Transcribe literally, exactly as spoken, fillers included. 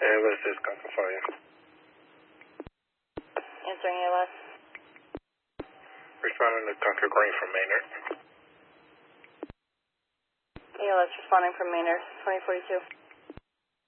A L S is Conquer Fire. Answering A L S. Responding to Conquer Green from Maynard. A L S responding from Maynard, twenty forty-two.